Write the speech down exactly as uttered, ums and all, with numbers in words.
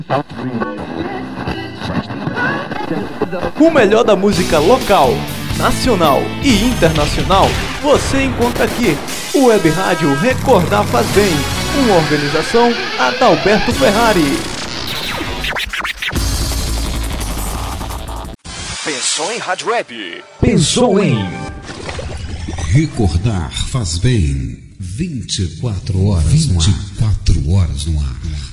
O melhor da música local, nacional e internacional você encontra aqui. O Web Rádio Recordar Faz Bem, uma organização Adalberto Ferrari. Pensou em Rádio Web? Pensou em Recordar Faz Bem. vinte e quatro horas no ar. vinte e quatro horas no ar.